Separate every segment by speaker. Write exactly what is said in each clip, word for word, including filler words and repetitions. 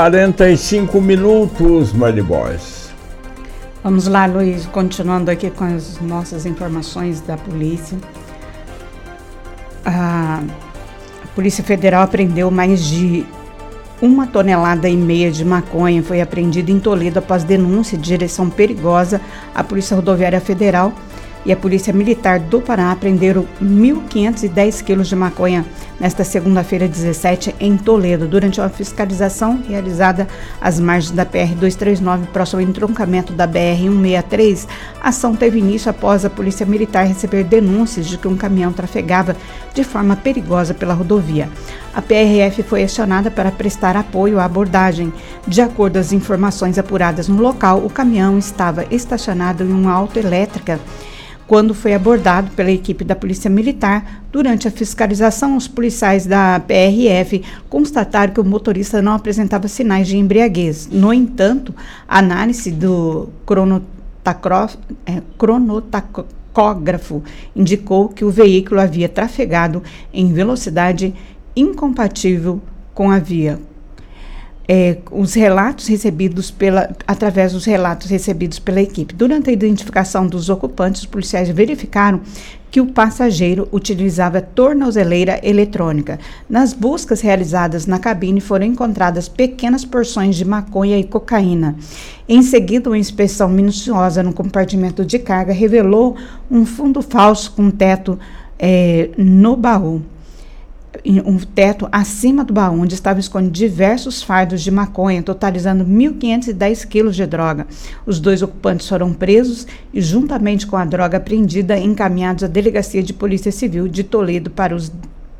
Speaker 1: quarenta e cinco minutos, Money Boys.
Speaker 2: Vamos lá, Luiz, continuando aqui com as nossas informações da polícia. A Polícia Federal apreendeu mais de uma tonelada e meia de maconha. Foi apreendida em Toledo após denúncia de direção perigosa. A Polícia Rodoviária Federal e a Polícia Militar do Pará apreenderam mil quinhentos e dez quilos de maconha nesta segunda-feira, dezessete, em Toledo, durante uma fiscalização realizada às margens da P R duzentos e trinta e nove, próximo ao entroncamento da B R cento e sessenta e três. A ação teve início após a Polícia Militar receber denúncias de que um caminhão trafegava de forma perigosa pela rodovia. A P R F foi acionada para prestar apoio à abordagem. De acordo com as informações apuradas no local, o caminhão estava estacionado em uma autoelétrica quando foi abordado pela equipe da Polícia Militar. Durante a fiscalização, os policiais da P R F constataram que o motorista não apresentava sinais de embriaguez. No entanto, a análise do cronotacro- é, cronotacógrafo indicou que o veículo havia trafegado em velocidade incompatível com a via. É, os relatos recebidos pela, através dos relatos recebidos pela equipe. Durante a identificação dos ocupantes, os policiais verificaram que o passageiro utilizava tornozeleira eletrônica. Nas buscas realizadas na cabine, foram encontradas pequenas porções de maconha e cocaína. Em seguida, uma inspeção minuciosa no compartimento de carga revelou um fundo falso com teto é, no baú. Um teto acima do baú, onde estavam escondidos diversos fardos de maconha, totalizando mil quinhentos e dez quilos de droga. Os dois ocupantes foram presos e, juntamente com a droga apreendida, encaminhados à Delegacia de Polícia Civil de Toledo para os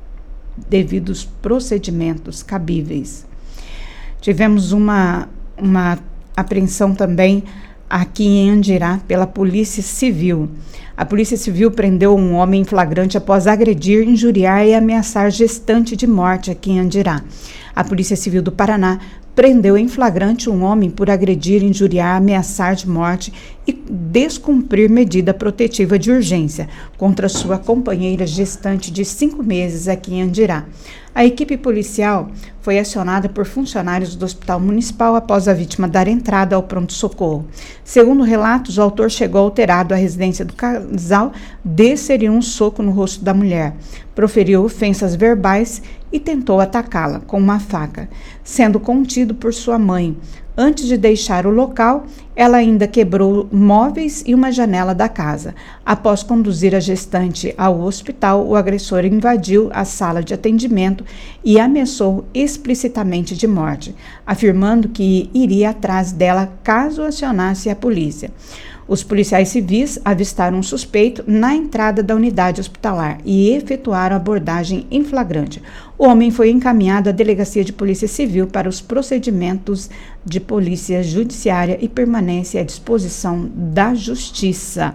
Speaker 2: devidos procedimentos cabíveis. Tivemos uma, uma apreensão também aqui em Andirá pela Polícia Civil. A Polícia Civil prendeu um homem em flagrante após agredir, injuriar e ameaçar gestante de morte aqui em Andirá. A Polícia Civil do Paraná prendeu em flagrante um homem por agredir, injuriar, ameaçar de morte e descumprir medida protetiva de urgência contra sua companheira gestante de cinco meses aqui em Andirá. A equipe policial foi acionada por funcionários do Hospital Municipal após a vítima dar entrada ao pronto-socorro. Segundo relatos, o autor chegou alterado à residência do casal, desferiu um soco no rosto da mulher, proferiu ofensas verbais e tentou atacá-la com uma faca, sendo contido por sua mãe. Antes de deixar o local, ela ainda quebrou móveis e uma janela da casa. Após conduzir a gestante ao hospital, o agressor invadiu a sala de atendimento e ameaçou explicitamente de morte, afirmando que iria atrás dela caso acionasse a polícia. Os policiais civis avistaram um suspeito na entrada da unidade hospitalar e efetuaram abordagem em flagrante. O homem foi encaminhado à Delegacia de Polícia Civil para os procedimentos de polícia judiciária e permanece à disposição da Justiça.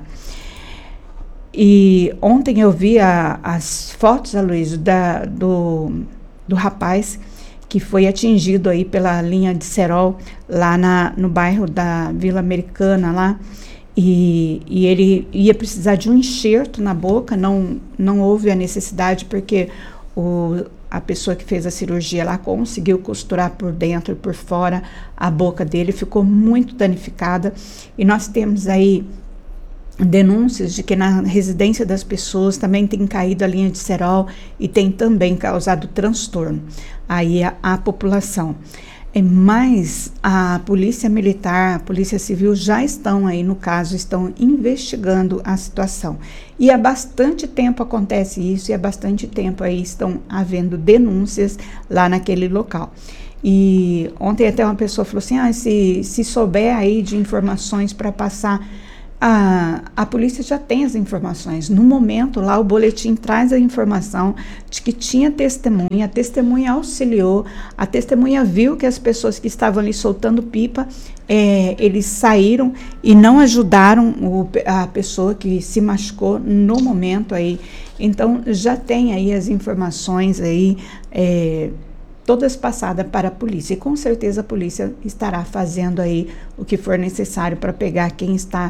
Speaker 2: E ontem eu vi a, as fotos, Aloysio, da, do, do rapaz que foi atingido aí pela linha de cerol lá na, no bairro da Vila Americana, lá. E, e ele ia precisar de um enxerto na boca, não, não houve a necessidade porque o, a pessoa que fez a cirurgia lá conseguiu costurar por dentro e por fora a boca dele, ficou muito danificada. E nós temos aí denúncias de que na residência das pessoas também tem caído a linha de cerol e tem também causado transtorno aí a, a população. Mas a Polícia Militar, a Polícia Civil já estão aí no caso, estão investigando a situação. E há bastante tempo acontece isso, e há bastante tempo aí estão havendo denúncias lá naquele local. E ontem até uma pessoa falou assim, ah, se, se souber aí de informações para passar, a, a polícia já tem as informações. No momento lá o boletim traz a informação de que tinha testemunha, a testemunha auxiliou, a testemunha viu que as pessoas que estavam ali soltando pipa, é, eles saíram e não ajudaram o, a pessoa que se machucou no momento aí. Então já tem aí as informações aí, é, todas passadas para a polícia, e com certeza a polícia estará fazendo aí o que for necessário para pegar quem está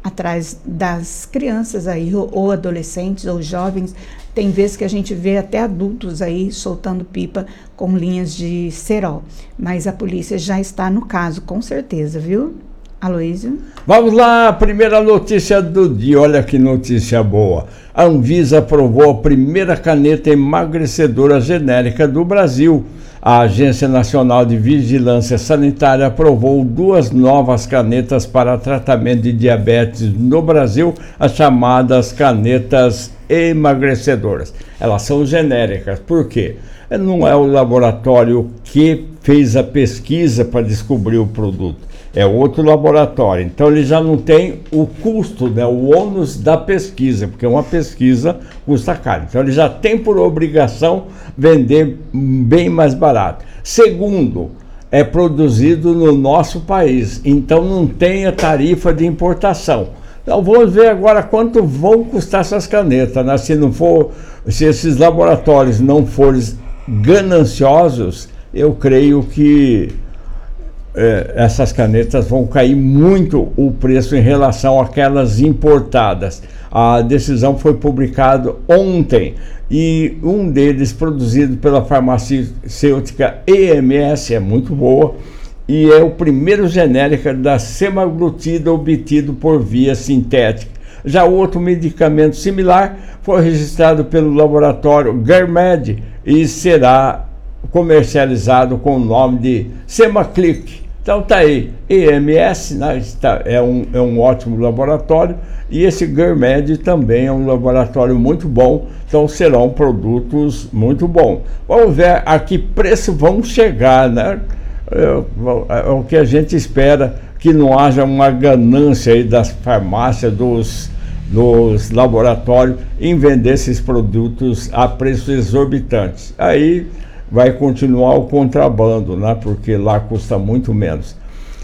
Speaker 2: atrás das crianças aí, ou, ou adolescentes, ou jovens. Tem vezes que a gente vê até adultos aí soltando pipa com linhas de cerol. Mas a polícia já está no caso, com certeza, viu, Aloysio?
Speaker 1: Vamos lá, primeira notícia do dia. Olha que notícia boa. A Anvisa aprovou a primeira caneta emagrecedora genérica do Brasil. A Agência Nacional de Vigilância Sanitária aprovou duas novas canetas para tratamento de diabetes no Brasil, as chamadas canetas emagrecedoras. Elas são genéricas. Por quê? Não é o laboratório que fez a pesquisa para descobrir o produto. É outro laboratório, então ele já não tem o custo, né, o ônus da pesquisa, porque uma pesquisa custa caro. Então ele já tem por obrigação vender bem mais barato. Segundo, é produzido no nosso país, então não tem a tarifa de importação. Então vamos ver agora quanto vão custar essas canetas, né? Se não for, se esses laboratórios não forem gananciosos, eu creio que É, essas canetas vão cair muito o preço em relação àquelas importadas. A decisão foi publicada ontem e um deles, produzido pela farmacêutica E M S, é muito boa, e é o primeiro genérico da semaglutida obtido por via sintética. Já outro medicamento similar foi registrado pelo laboratório Germed e será comercializado com o nome de Semaclic. Então tá aí, E M S, né, está, é, um, é um ótimo laboratório, e esse Germed também é um laboratório muito bom, então serão produtos muito bons. Vamos ver a que preço vão chegar, né? É, é o que a gente espera, que não haja uma ganância aí das farmácias, dos, dos laboratórios, em vender esses produtos a preços exorbitantes. Aí vai continuar o contrabando, né? Porque lá custa muito menos.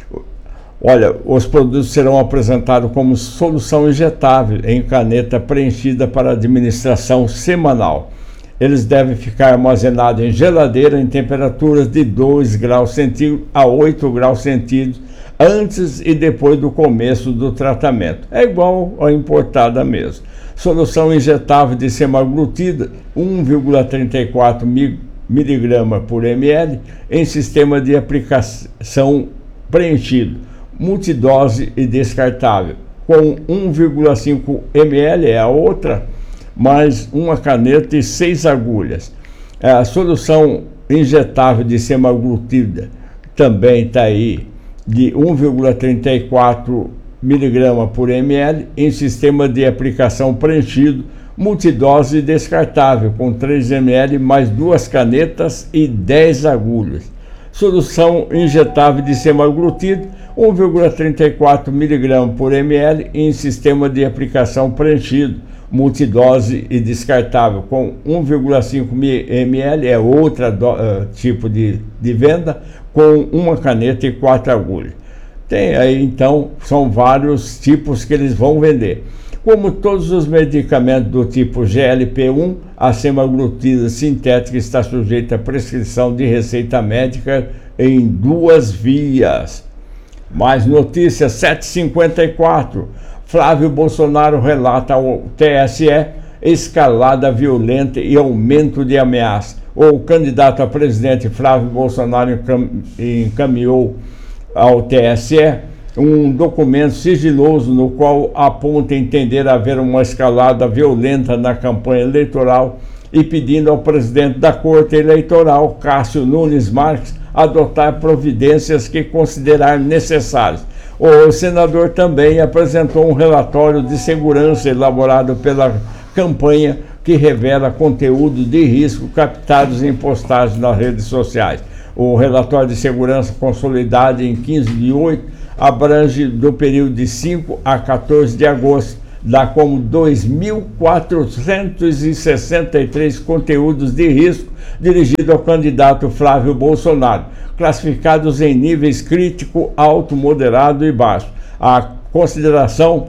Speaker 1: Olha, os produtos serão apresentados como solução injetável em caneta preenchida para administração semanal. Eles devem ficar armazenados em geladeira em temperaturas de dois graus centígrados a oito graus centígrados antes e depois do começo do tratamento. É igual a importada mesmo. Solução injetável de semaglutida, um vírgula trinta e quatro miligramas por ml, em sistema de aplicação preenchido, multidose e descartável, com um vírgula cinco mililitros, é a outra, mais uma caneta e seis agulhas. A solução injetável de semaglutida também está aí, de um vírgula trinta e quatro miligramas por ml, em sistema de aplicação preenchido, multidose e descartável, com três mililitros, mais duas canetas e dez agulhas. Solução injetável de semaglutida, um vírgula trinta e quatro miligramas por ml, em sistema de aplicação preenchido, multidose e descartável, com um vírgula cinco mililitros, é outro uh, tipo de, de venda, com uma caneta e quatro agulhas. Tem aí, então, são vários tipos que eles vão vender. Como todos os medicamentos do tipo G L P um, a semaglutida sintética está sujeita à prescrição de receita médica em duas vias. Mais notícias, sete e cinquenta e quatro. Flávio Bolsonaro relata ao T S E escalada violenta e aumento de ameaça. O candidato a presidente Flávio Bolsonaro encaminhou ao T S E um documento sigiloso no qual aponta entender haver uma escalada violenta na campanha eleitoral e pedindo ao presidente da Corte Eleitoral, Cássio Nunes Marques, adotar providências que considerar necessárias. O senador também apresentou um relatório de segurança elaborado pela campanha que revela conteúdo de risco captados em postagens nas redes sociais. O relatório de segurança consolidado em quinze de oito abrange do período de cinco a quatorze de agosto, dá como dois mil quatrocentos e sessenta e três conteúdos de risco dirigidos ao candidato Flávio Bolsonaro, classificados em níveis crítico, alto, moderado e baixo. A consideração,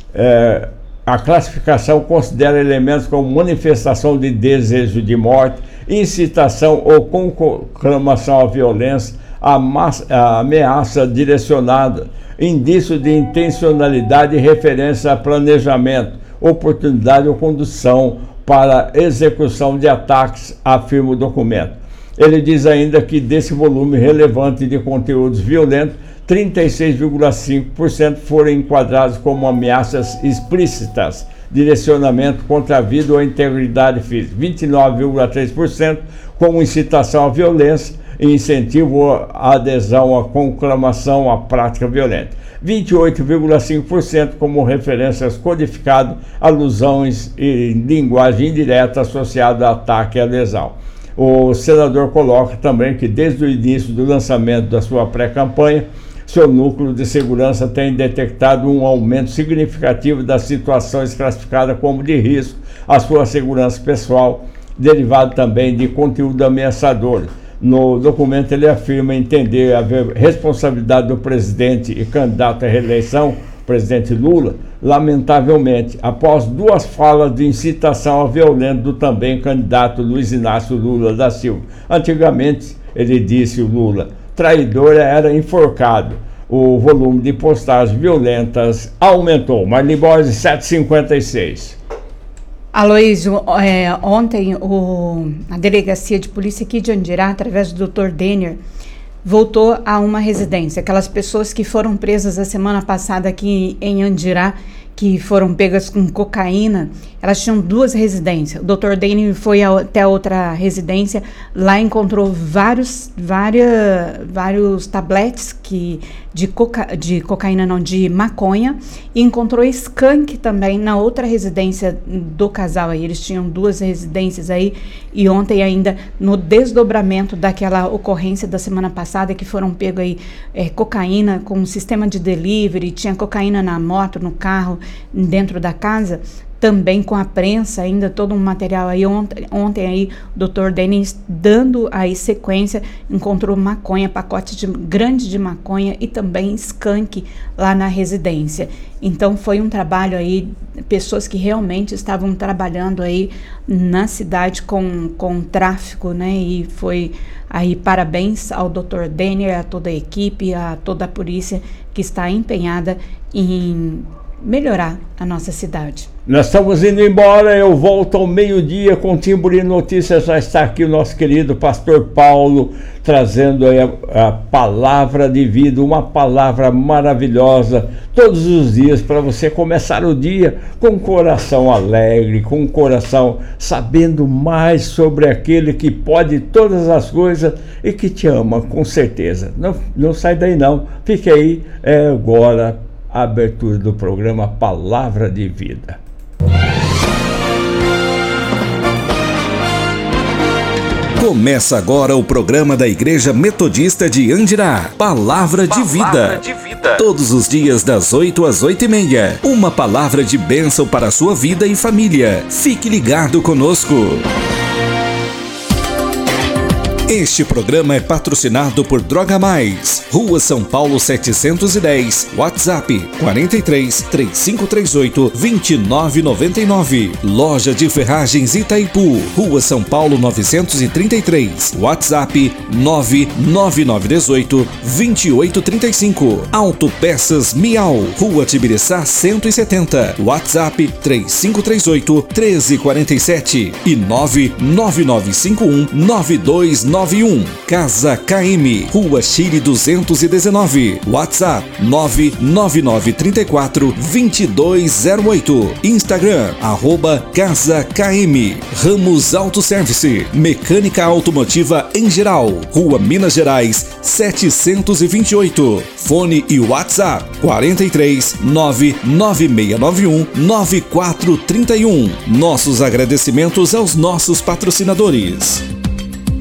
Speaker 1: eh, a classificação considera elementos como manifestação de desejo de morte, incitação ou conclamação à violência, a ameaça direcionada, indício de intencionalidade e referência a planejamento, oportunidade ou condução para execução de ataques, afirma o documento. Ele diz ainda que desse volume relevante de conteúdos violentos, trinta e seis vírgula cinco por cento foram enquadrados como ameaças explícitas, direcionamento contra a vida ou a integridade física, vinte e nove vírgula três por cento como incitação à violência e incentivo à adesão à conclamação à prática violenta, vinte e oito vírgula cinco por cento como referências codificadas, alusões e linguagem indireta associada a ataque e lesão. O senador coloca também que desde o início do lançamento da sua pré-campanha, seu núcleo de segurança tem detectado um aumento significativo das situações classificadas como de risco à sua segurança pessoal, derivado também de conteúdo ameaçador. No documento ele afirma entender a responsabilidade do presidente e candidato à reeleição, presidente Lula, lamentavelmente, após duas falas de incitação à violência do também candidato Luiz Inácio Lula da Silva. Antigamente, ele disse, o Lula, traidor era enforcado. O volume de postagens violentas aumentou. Marli Borges, sete e cinquenta e seis.
Speaker 2: Aloysio, é, ontem o, a Delegacia de Polícia aqui de Andirá, através do doutor Denner, voltou a uma residência. Aquelas pessoas que foram presas a semana passada aqui em Andirá, que foram pegas com cocaína, elas tinham duas residências. O doutor Denner foi a, até a outra residência, lá encontrou vários, várias, vários tabletes que, de, coca, de cocaína, não, de maconha, e encontrou skunk também na outra residência do casal. Aí eles tinham duas residências aí, e ontem ainda, no desdobramento daquela ocorrência da semana passada, que foram pegos aí é, cocaína com um sistema de delivery, tinha cocaína na moto, no carro, dentro da casa, também com a prensa, ainda todo um material aí. Ontem, ontem aí o doutor Denis, dando aí sequência, encontrou maconha, pacote de, grande de maconha e também skunk lá na residência. Então foi um trabalho aí, pessoas que realmente estavam trabalhando aí na cidade com, com tráfico, né? E foi aí parabéns ao doutor Denner, a toda a equipe, a toda a polícia que está empenhada em melhorar a nossa cidade.
Speaker 1: Nós estamos indo embora, eu volto ao meio-dia com Timburim Notícias. Já está aqui o nosso querido pastor Paulo, trazendo aí a, a palavra de vida, uma palavra maravilhosa, todos os dias, para você começar o dia com um coração alegre, com um coração sabendo mais sobre aquele que pode todas as coisas e que te ama, com certeza. Não, não sai daí não, fique aí, é agora a abertura do programa Palavra de Vida.
Speaker 3: Começa agora o programa da Igreja Metodista de Andirá, Palavra de Vida. De vida. Todos os dias das oito às oito e meia. Uma palavra de bênção para a sua vida e família. Fique ligado conosco. Este programa é patrocinado por Droga Mais, Rua São Paulo setecentos e dez, WhatsApp quarenta e três, três cinco três oito, dois nove nove nove. Loja de Ferragens Itaipu, Rua São Paulo novecentos e trinta e três, WhatsApp nove nove nove um oito, dois oito três cinco. Autopeças Miau, Rua Tibiriçá cento e setenta, WhatsApp três cinco três oito, um três quatro sete e nove nove nove cinco um, nove dois nove um. Casa K M, Rua Chile duzentos e dezenove, WhatsApp nove nove nove três quatro, dois dois zero oito. Instagram, arroba Casa K M. Ramos Autoservice, mecânica automotiva em geral, Rua Minas Gerais setecentos e vinte e oito. Fone e WhatsApp quarenta e três, nove nove seis nove um, nove quatro três um. Nossos agradecimentos aos nossos patrocinadores.